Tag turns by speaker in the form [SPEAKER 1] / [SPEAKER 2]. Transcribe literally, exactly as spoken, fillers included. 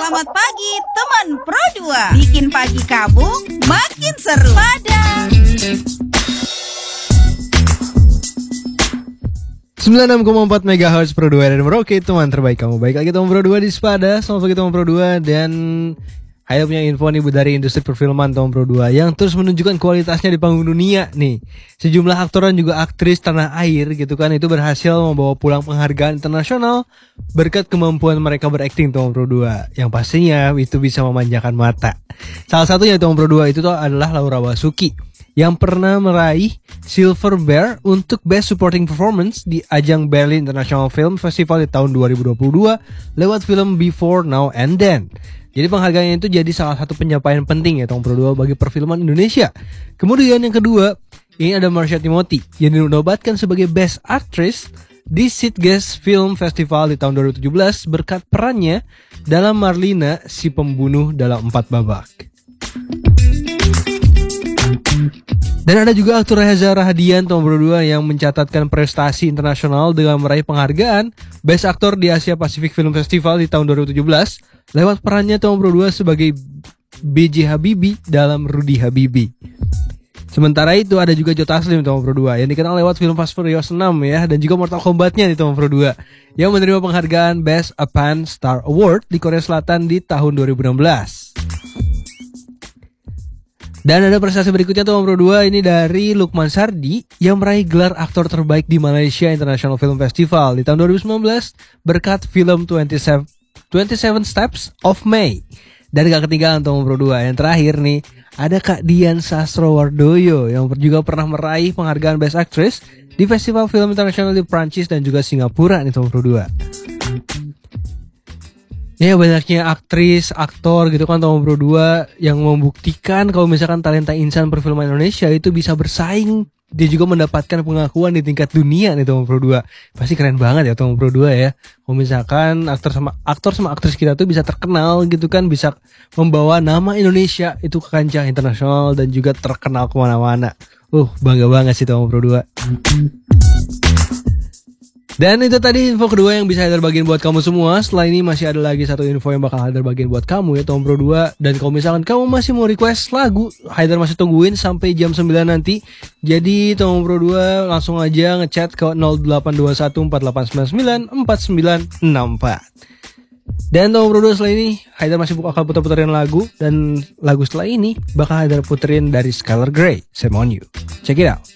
[SPEAKER 1] Selamat pagi teman Pro dua. Bikin pagi kamu makin seru. Pada
[SPEAKER 2] sembilan puluh enam koma empat megahertz Pro dua dan Merauke, teman terbaik kamu. Baik lagi teman Pro dua di Sepada. Selamat pagi teman Pro dua. Dan Haida punya info nih dari industri perfilman teman Pro dua yang terus menunjukkan kualitasnya di panggung dunia nih. Sejumlah aktor dan juga aktris tanah air gitu kan itu berhasil membawa pulang penghargaan internasional berkat kemampuan mereka berakting teman Pro dua, yang pastinya itu bisa memanjakan mata. Salah satunya teman Pro dua itu tuh adalah Laura Basuki yang pernah meraih Silver Bear untuk Best Supporting Performance di ajang Berlin International Film Festival di tahun dua ribu dua puluh dua lewat film Before, Now, and Then. Jadi penghargaan itu jadi salah satu pencapaian penting ya Tong Pro dua bagi perfilman Indonesia. Kemudian yang kedua, ini ada Marsha Timothy yang dinobatkan sebagai Best Actress di Sitges Film Festival di tahun dua ribu tujuh belas berkat perannya dalam Marlina, si pembunuh dalam empat babak. Dan ada juga aktor Reza Rahadian tahun dua ribu dua yang mencatatkan prestasi internasional dengan meraih penghargaan Best Actor di Asia Pacific Film Festival di tahun dua ribu tujuh belas lewat perannya tahun dua ribu dua sebagai B J Habibie dalam Rudy Habibie. Sementara itu ada juga Joe Taslim tahun dua ribu dua yang dikenal lewat film Fast Furious enam ya, dan juga Mortal Kombat-nya di tahun dua ribu dua yang menerima penghargaan Best Japan Star Award di Korea Selatan di tahun dua ribu enam belas. Dan ada prestasi berikutnya tahun dua ribu dua ini dari Lukman Sardi yang meraih gelar aktor terbaik di Malaysia International Film Festival di tahun dua ribu sembilan belas berkat film twenty-seven Steps of May. Dan gak ketinggalan tahun dua ribu dua yang terakhir nih ada Kak Dian Sastrowardoyo yang juga pernah meraih penghargaan Best Actress di Festival Film Internasional di Prancis dan juga Singapura nih tahun dua ribu dua. Ya banyaknya aktris, aktor gitu kan tahun dua ribu dua yang membuktikan kalau misalkan talenta insan perfilman Indonesia itu bisa bersaing. Dia juga mendapatkan pengakuan di tingkat dunia nih tahun dua ribu dua. Pasti keren banget ya tahun dua ribu dua ya. Kalau misalkan aktor sama aktor sama aktris kita tuh bisa terkenal gitu kan, bisa membawa nama Indonesia itu ke kancah internasional dan juga terkenal kemana-mana. Uh bangga banget sih tahun dua ribu dua. Dan itu tadi info kedua yang bisa Haidar bagiin buat kamu semua. Setelah ini masih ada lagi satu info yang bakal Haidar bagiin buat kamu ya Tom Pro dua. Dan kalau misalkan kamu masih mau request lagu, Haidar masih tungguin sampai jam sembilan nanti. Jadi Tom Pro dua langsung aja ngechat ke nol delapan dua satu empat delapan sembilan sembilan empat sembilan enam empat. Dan Tom Pro dua setelah ini Haidar masih bakal putar-putarin lagu. Dan lagu setelah ini bakal Haidar puterin dari Skylar Grey, Shame on You. Check it out.